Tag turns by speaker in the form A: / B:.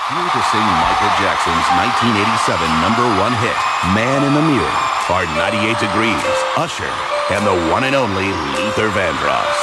A: Here to sing Michael Jackson's 1987 #1 hit, Man in the Mirror, are 98 Degrees, Usher, and the one and only Luther Vandross.